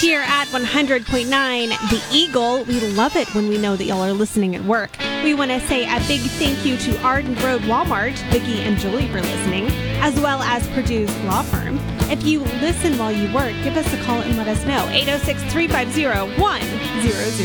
Here at 100.9 The Eagle, we love it when we know that y'all are listening at work. We want to say a big thank you to Arden Road Walmart, Vicki and Julie for listening, as well as Purdue's Law Firm. If you listen while you work, give us a call and let us know. 806-350-1000.